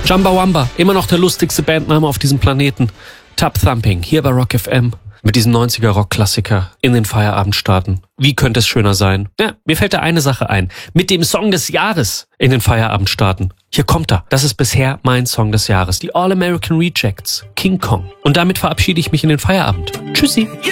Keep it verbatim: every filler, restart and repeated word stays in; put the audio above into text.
Chumbawamba, immer noch der lustigste Bandname auf diesem Planeten. Tub Thumping, hier bei Rock F M. Mit diesem neunziger Rockklassiker in den Feierabend starten. Wie könnte es schöner sein? Ja, mir fällt da eine Sache ein. Mit dem Song des Jahres in den Feierabend starten. Hier kommt er. Das ist bisher mein Song des Jahres. Die All American Rejects, King Kong. Und damit verabschiede ich mich in den Feierabend. Tschüssi.